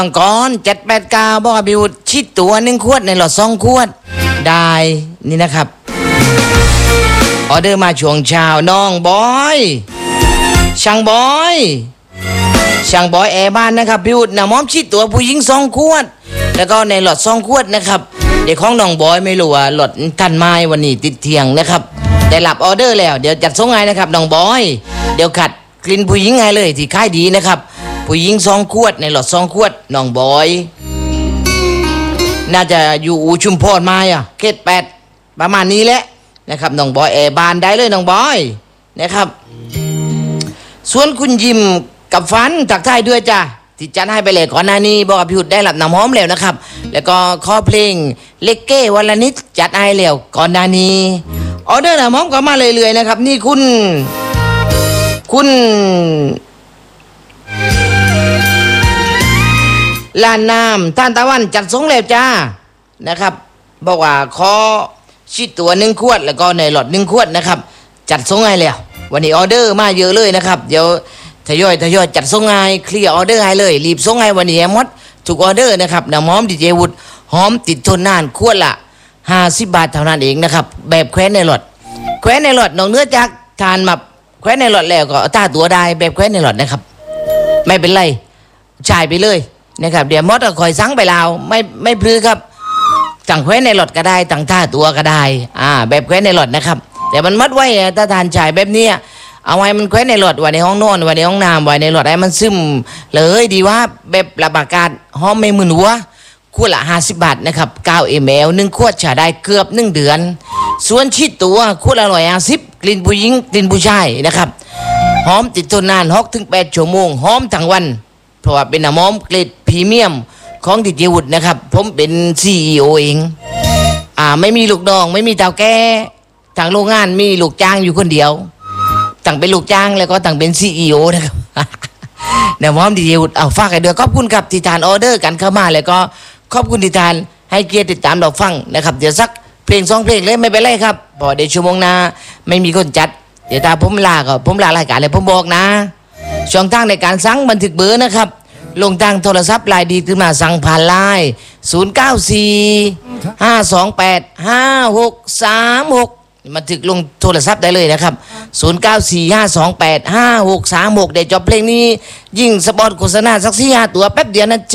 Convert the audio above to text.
มังกร789บอกบิวชิดตัว1 ขวดในหลอด2 ขวดได้นี่นะครับออเดอร์มาช่วงเช้าน้องบอยช่างบอยแอร์บ้านนะครับบิวน้ำหอมชิดตัวผู้หญิง2 ขวดแล้วก็ในหลอด2 ขวดนะครับเด็กของน้องบอยไม่รู้ว่าหลอดทันไม้วันนี้ติดเที่ยงนะครับได้รับออเดอร์แล้วเดี๋ยวจัดส่งให้นะครับน้องบอยเดี๋ยวขัดกลิ่นผู้หญิงให้เลยที่ค่ายดีนะครับผู้หญิง2 ขวดในหลอด2 ขวดน้องบอยน่าจะอยู่อูชุมพรมาเขต8ประมาณนี้แหละนะครับน้องบอยแอร์บานได้เลยน้องบอยนะครับส่วนคุณยิมกับฟันตักทายด้วยจ้ะที่จัดให้ไปเลยก่อนหน้านี้บอกกับพี่หุดได้รับน้ำหอมแล้วนะครับแล้วก็ขอเพลงเล็กเก้วันละนิดจัดให้แล้วก่อนหน้านี้ออเดอร์น้ำหอมก็มาเรื่อยๆนะครับนี่คุณลานน้ำท่านตะวันจัดส่งแล้วจ้านะครับบอกว่าขอชิดตัว1 ขวดแล้วก็ในหลอด1 ขวดนะครับจัดส่งให้แล้ววันนี้ออเดอร์มาเยอะเลยนะครับเดี๋ยวทยอยจัดส่งให้เคลียร์ออเดอร์ให้เลยรีบส่งให้วันนี้หมดทุกออเดอร์นะครับน้ำหอมดีเจวุฒิหอมติดทนนานขวดละ50 บาทเท่านั้นเองนะครับแบบแคว้นในหลอดน้องเนื้อจากทานมาแคว้นในหลอดแล้วก็ต้าตัวได้แบบแคว้นในหลอดนะครับไม่เป็นไรจ่ายไปเลยนะครับเดี๋ยวมดก็คอยสั่งไปแล้วไม่พลือครับสั่งแคว้นในหลอดก็ได้สั่งท่าตัวก็ได้แบบแคว้นในหลอดนะครับแต่มันมัดไว้ถ้าทานจ่ายแบบนี้เอาไว้มันแคว้นในหลอดไว้ในห้องนอนไว้ในห้องน้ำไว้ในหลอดให้มันซึมเลยดีว่าแบบระบายอากาศหอมไม่มึนหัวขวดละ50 บาทนะครับ9 ml 1 ขวดฉาได้เกือบ1 เดือนส่วนชิดตัวขวดละ150กลิ่นผู้หญิงกลิ่นผู้ชายนะครับหอมติดทนนาน6-8 ชั่วโมงหอมทั้งวันเพราะว่าเป็นน้ำหอมเกรดพรีเมียมของดิจิวุฒนะครับผมเป็น CEO เองไม่มีลูกน้องไม่มีเตาแก่ทางโรงงานมีลูกจ้างอยู่คนเดียวตั้งเป็นลูกจ้างแล้วก็ตั้งเป็น CEO นะครับน้ำหอมดิจิวุฒฝากให้ด้วยขอบคุณครับที่ทานออเดอร์กันเข้ามาแล้วก็ขอบคุณที่ทานให้เกียรติติดตามเราฟังนะครับเดี๋ยวสักเพลง2 เพลงเลยไม่เป็นไรครับพอเดี๋ยวชั่วโมงหน้าไม่มีคนจัดเดี๋ยวตาผมลารายการเลยผมบอกนะช่องทางในการสั่งบันทึกเบอร์นะครับลงทางโทรศัพท์ลายดีขึ้นมาสั่งผ่านไลน์0945285636บันทึกลงโทรศัพท์ได้เลยนะครับ0945285636ได้จบเพลงนี้ยิ่งสปอตโฆษณาสัก4-5 ตัวแป๊บเดียวนะ